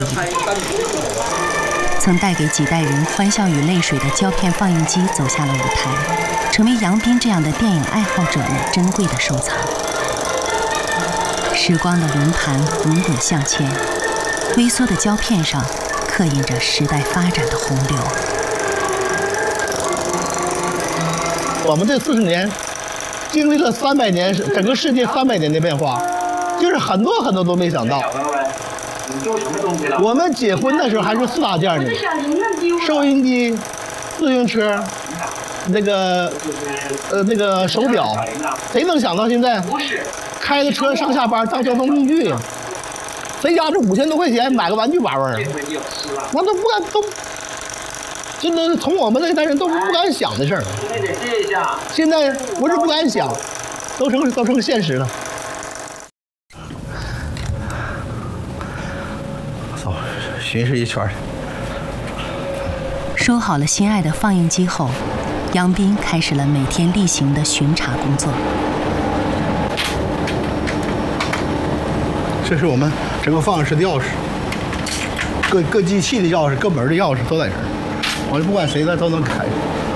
曾带给几代人欢笑与泪水的胶片放映机走下了舞台，成为杨斌这样的电影爱好者们珍贵的收藏。时光的轮盘滚滚向前，微缩的胶片上刻印着时代发展的洪流。 我们这40年经历了300年，整个世界300年的变化，就是很多都没想到。我们结婚的时候还是4大件呢，收音机、自行车，那个手表，谁能想到现在开着车上下班当交通工具呀？谁家这5000多块钱买个玩具把玩，那都不敢都。真的从我们那代人都不敢想的事儿，现在不是不敢想，都成现实了。走，巡视一圈。 收好了心爱的放映机后，杨斌开始了每天例行的巡查工作。 这是我们整个放映室的钥匙，各机器的钥匙、各门的钥匙都在这儿。我就不管谁的都能开。